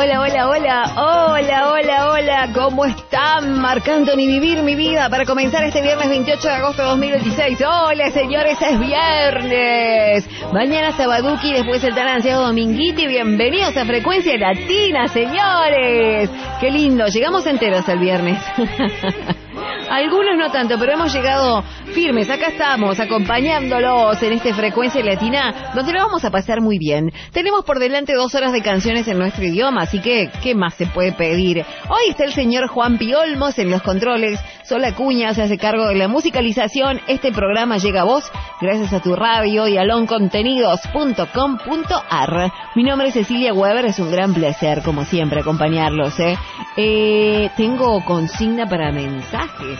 Hola, hola, hola, hola, hola, hola, ¿cómo están? Marcando ni vivir mi vida para comenzar este viernes 28 de agosto de 2026. Hola, señores, es viernes. Mañana Sabaduki, después el tan ansiado Dominguiti. Bienvenidos a Frecuencia Latina, señores. Qué lindo, llegamos enteros el viernes. Algunos no tanto, pero hemos llegado firmes. Acá estamos, acompañándolos en este Frecuencia Latina, donde lo vamos a pasar muy bien. Tenemos por delante 2 horas de canciones en nuestro idioma, así que, ¿qué más se puede pedir? Hoy está el señor Juan Piolmos en los controles. Sol Acuña se hace cargo de la musicalización. Este programa llega a vos gracias a tu radio y a loncontenidos.com.ar. Mi nombre es Cecilia Weber, es un gran placer, como siempre, acompañarlos. Tengo consigna para mensajes.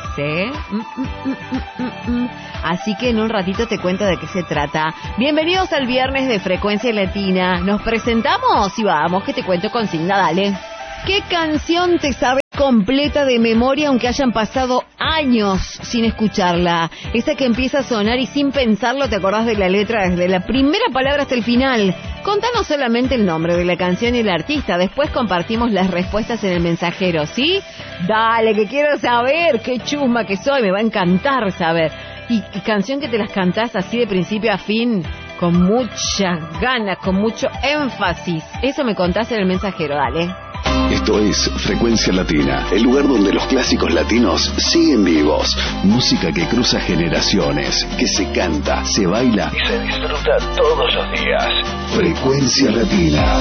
Así que en un ratito te cuento de qué se trata. Bienvenidos al viernes de Frecuencia Latina. Nos presentamos y vamos, que te cuento consigna, dale. ¿Qué canción te sabes completa de memoria aunque hayan pasado años sin escucharla? Esa que empieza a sonar y sin pensarlo te acordás de la letra desde la primera palabra hasta el final. Contanos solamente el nombre de la canción y el artista. Después compartimos las respuestas en el mensajero, ¿sí? Dale, que quiero saber. Qué chusma que soy, me va a encantar saber. Y canción que te las cantás así de principio a fin, con muchas ganas, con mucho énfasis. Eso me contás en el mensajero, dale. Esto es Frecuencia Latina, el lugar donde los clásicos latinos siguen vivos. Música que cruza generaciones, que se canta, se baila y se disfruta todos los días. Frecuencia Latina.